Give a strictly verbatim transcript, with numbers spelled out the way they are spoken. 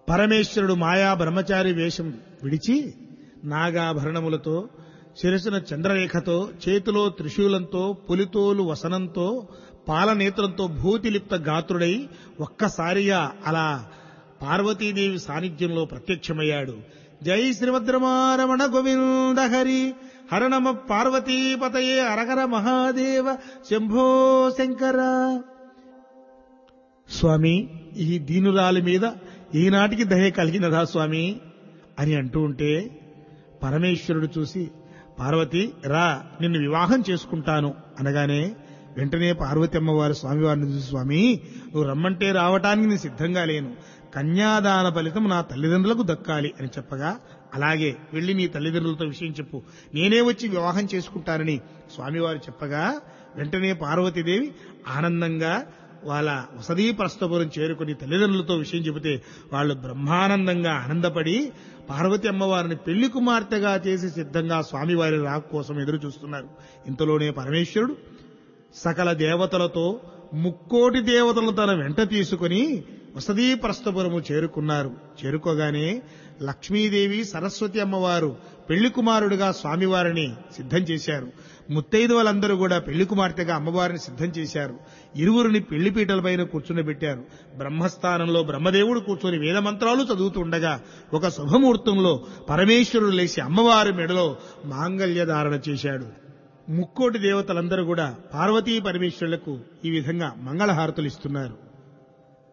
పరమేశ్వరుడు మాయా బ్రహ్మచారి వేషం విడిచి నాగాభరణములతో, శిరసున చంద్రరేఖతో, చేతిలో త్రిశూలంతో, పులితోలు వసనంతో, పాలనేత్రంతో భూతిలిప్త గాత్రుడై ఒక్కసారిగా అలా పార్వతీదేవి సాన్నిధ్యంలో ప్రత్యక్షమయ్యాడు. జై శ్రీమద్రమారమణ గోవింద హరి హర నమ పార్వతీపతయే హరహర మహాదేవ శంభో శంకర. స్వామి, ఈ దీనురాలి మీద ఈనాటికి దయ కలిగినదా స్వామి అని అంటూ ఉంటే పరమేశ్వరుడు చూసి, పార్వతి రా, నిన్ను వివాహం చేసుకుంటాను అనగానే వెంటనే పార్వతి అమ్మవారు స్వామివారిని చూసి, స్వామి నువ్వు రమ్మంటే రావటానికి నేను సిద్ధంగా లేను, కన్యాదాన ఫలితం నా తల్లిదండ్రులకు దక్కాలి అని చెప్పగా, అలాగే వెళ్లి నీ తల్లిదండ్రులతో విషయం చెప్పు, నేనే వచ్చి వివాహం చేసుకుంటానని స్వామివారు చెప్పగా వెంటనే పార్వతీదేవి ఆనందంగా వాళ్ళ వసతీ ప్రస్థపురం చేరుకుని తల్లిదండ్రులతో విషయం చెబితే వాళ్ళు బ్రహ్మానందంగా ఆనందపడి పార్వతి అమ్మవారిని పెళ్లి కుమార్తెగా చేసి సిద్ధంగా స్వామివారి రాక కోసం ఎదురు చూస్తున్నారు. ఇంతలోనే పరమేశ్వరుడు సకల దేవతలతో ముక్కోటి దేవతలను తన వెంట తీసుకుని వసతీ ప్రస్థపురము చేరుకున్నారు. చేరుకోగానే లక్ష్మీదేవి సరస్వతి అమ్మవారు పెళ్లి కుమారుడిగా స్వామివారిని సిద్ధం చేశారు. ముత్తైదువులందరూ కూడా పెళ్లి కుమార్తెగా అమ్మవారిని సిద్ధం చేశారు. ఇరువురిని పెళ్లిపీటలపైన కూర్చుండబెట్టారు. బ్రహ్మస్థానంలో బ్రహ్మదేవుడు కూర్చొని వేదమంత్రాలు చదువుతుండగా ఒక శుభముహూర్తంలో పరమేశ్వరుడు లేచి అమ్మవారి మెడలో మాంగళ్య ధారణ చేశాడు. ముక్కోటి దేవతలందరూ కూడా పార్వతీ పరమేశ్వరులకు ఈ విధంగా మంగళహారతులు ఇస్తున్నారు.